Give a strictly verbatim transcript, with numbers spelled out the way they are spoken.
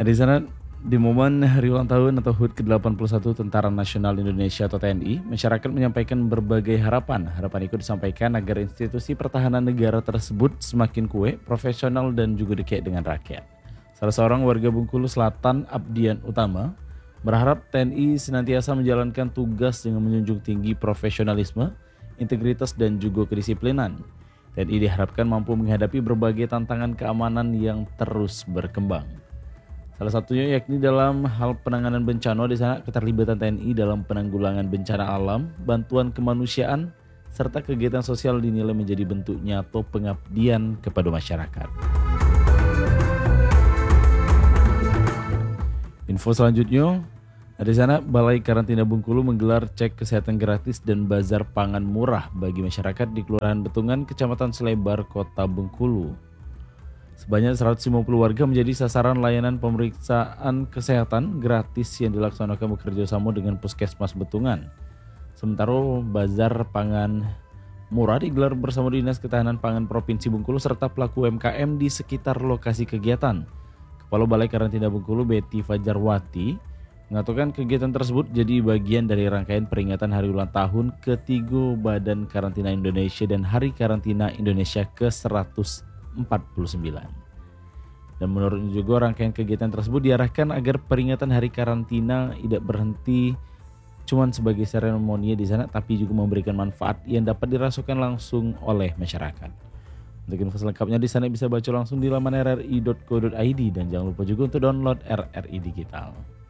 Nah, di sana di momen hari ulang tahun atau H U T ke delapan puluh satu Tentara Nasional Indonesia atau T N I, masyarakat menyampaikan berbagai harapan. Harapan itu disampaikan agar institusi pertahanan negara tersebut semakin kuat, profesional dan juga dekat dengan rakyat. Salah seorang warga Bengkulu Selatan, Abdian Utama, berharap T N I senantiasa menjalankan tugas dengan menjunjung tinggi profesionalisme, integritas dan juga kedisiplinan. T N I diharapkan mampu menghadapi berbagai tantangan keamanan yang terus berkembang. Salah satunya yakni dalam hal penanganan bencana. Di sana keterlibatan T N I dalam penanggulangan bencana alam, bantuan kemanusiaan, serta kegiatan sosial dinilai menjadi bentuk nyata pengabdian kepada masyarakat. Info selanjutnya, di sana Balai Karantina Bengkulu menggelar cek kesehatan gratis dan bazar pangan murah bagi masyarakat di Kelurahan Betungan, Kecamatan Selebar, Kota Bengkulu. Sebanyak seratus lima puluh warga menjadi sasaran layanan pemeriksaan kesehatan gratis yang dilaksanakan bekerja sama dengan Puskesmas Betungan. Sementara bazar pangan murah digelar bersama Dinas Ketahanan Pangan Provinsi Bengkulu serta pelaku U M K M di sekitar lokasi kegiatan. Kepala Balai Karantina Bengkulu, Betty Fajarwati, mengatakan kegiatan tersebut jadi bagian dari rangkaian peringatan hari ulang tahun ketiga Badan Karantina Indonesia dan Hari Karantina Indonesia ke seratus empat puluh sembilan. Dan menurutnya juga rangkaian kegiatan tersebut diarahkan agar peringatan Hari Karantina tidak berhenti cuman sebagai seremoni di sana, tapi juga memberikan manfaat yang dapat dirasakan langsung oleh masyarakat. Untuk info selengkapnya di sana bisa baca langsung di laman r r i dot co dot i d dan jangan lupa juga untuk download R R I Digital.